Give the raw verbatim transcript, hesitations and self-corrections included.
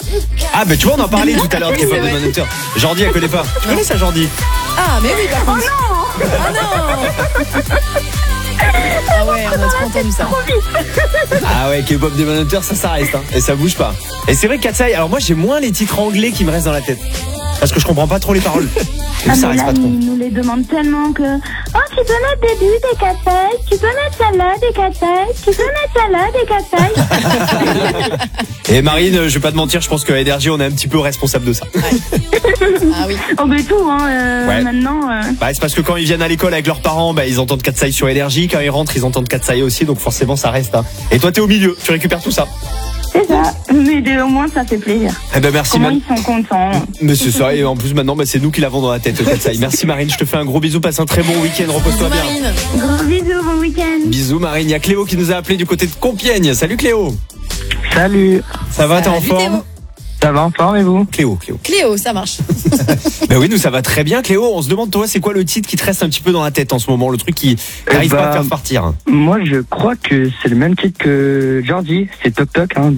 Ah bah tu vois, on en parlait tout à l'heure de K-pop Demon Hunter. Jordi, elle connaît pas. Tu connais ça, Jordi? Ah mais oui, par contre. Oh non. Oh non. Ah ouais, on a trop entendu ça. Ah ouais, K-pop Demon Hunter, ça, ça reste, hein. Et ça bouge pas. Et c'est vrai que Katsai, alors moi j'ai moins les titres anglais qui me restent dans la tête. Parce que je comprends pas trop les paroles. Ah, ça mais reste là, pas trop. ils nous les demandent tellement que... Oh, tu peux mettre des buts, des Katsai, tu peux mettre celle-là, des Katsai, tu peux mettre celle-là, des Katsai. Et Marine, je vais pas te mentir, je pense que Energy, on est un petit peu responsable de ça. Ah oui. Oh, mais tout, hein, euh, Ouais. maintenant... Euh... Bah, c'est parce que quand ils viennent à l'école avec leurs parents, bah, ils entendent Katsai sur Energy. Quand ils rentrent, ils entendent Katsai aussi. Donc forcément, ça reste. Hein. Et toi, t'es au milieu. Tu récupères tout ça. C'est ça, mais de- au moins ça fait plaisir. Eh ben merci, Comment Man. ils sont contents. Mais c'est ça. Et en plus, maintenant, bah, c'est nous qui l'avons dans la tête, Katsai. Merci, Marine. Je te fais un gros bisou. Passe un très bon week-end. Repose-toi bien. Marine. Gros bisous, bon week-end. Bisous, Marine. Il y a Cléo qui nous a appelé du côté de Compiègne. Salut, Cléo. Salut, Ça va, t'es en Salut, forme? Théo. ça va en forme et vous? Cléo, Cléo. Cléo, ça marche. Ben oui, nous ça va très bien, Cléo. On se demande, toi, c'est quoi le titre qui te reste un petit peu dans la tête en ce moment, le truc qui n'arrive Eh pas à ben, te faire partir. Moi je crois que c'est le même titre que Jordi, c'est Toc Toc hein, de